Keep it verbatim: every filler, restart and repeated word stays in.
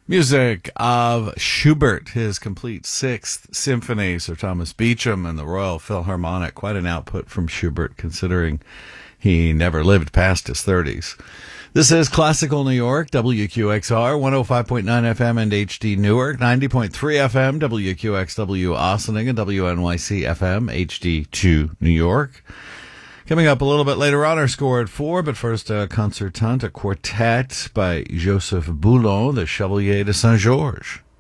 Music of Schubert, his complete sixth symphony, Sir Thomas Beecham and the Royal Philharmonic. Quite an output from Schubert, considering he never lived past his thirties. This is Classical New York, W Q X R, one oh five point nine F M and H D Newark, ninety point three F M, W Q X W Ossining, and W N Y C F M, H D two New York. Coming up a little bit later on, our score at four, but first a concertante, a quartet by Joseph Boulon, the Chevalier de Saint-Georges.